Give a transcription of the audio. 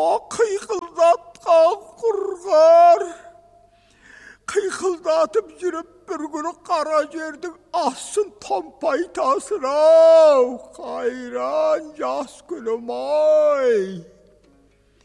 қиқылдатқан құрғар. Қиқылдатып жүріп бір күні қара жердің асын томпайтасың ау. Қайран жас күнім ай.